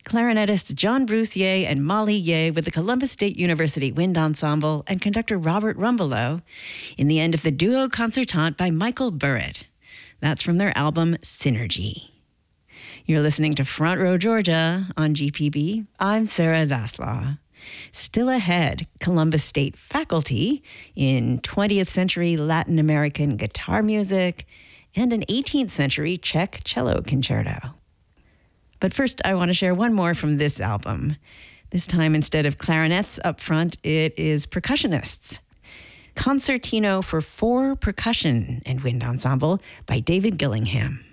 clarinetists John Bruce Ye and Molly Ye with the Columbus State University Wind Ensemble and conductor Robert Rumbelow in the end of the duo concertante by Michael Burritt. That's from their album Synergy. You're listening to Front Row Georgia on GPB. I'm Sarah Zaslaw. Still ahead, Columbus State faculty in 20th century Latin American guitar music and an 18th century Czech cello concerto. But first, I want to share one more from this album. This time, instead of clarinets up front, it is percussionists. Concertino for 4 Percussion and Wind Ensemble by David Gillingham.